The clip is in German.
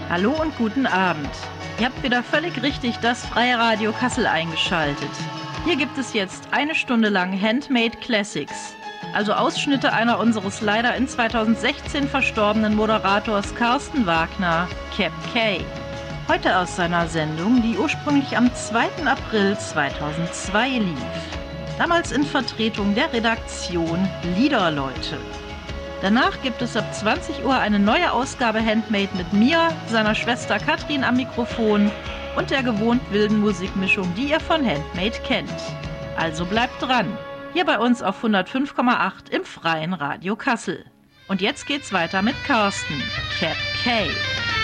Hallo und guten Abend. Ihr habt wieder völlig richtig das Freie Radio Kassel eingeschaltet. Hier gibt es jetzt eine Stunde lang Handmade Classics, also Ausschnitte einer unseres leider in 2016 verstorbenen Moderators Carsten Wagner, Cap K. Heute aus seiner Sendung, die ursprünglich am 2. April 2002 lief. Damals in Vertretung der Redaktion Liederleute. Danach gibt es ab 20 Uhr eine neue Ausgabe Handmade mit mir, seiner Schwester Katrin am Mikrofon und der gewohnt wilden Musikmischung, die ihr von Handmade kennt. Also bleibt dran, hier bei uns auf 105,8 im Freien Radio Kassel. Und jetzt geht's weiter mit Carsten, Cap K.